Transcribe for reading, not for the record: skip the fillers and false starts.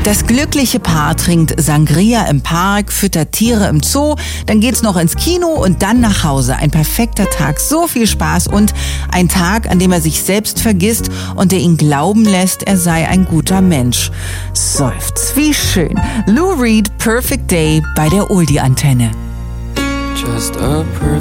Das glückliche Paar trinkt Sangria im Park, füttert Tiere im Zoo, dann geht's noch ins Kino und dann nach Hause. Ein perfekter Tag, so viel Spaß und ein Tag, an dem er sich selbst vergisst und der ihn glauben lässt, er sei ein guter Mensch. Seufzt, wie schön. Lou Reed, Perfect Day bei der Oldie-Antenne. Just a perfect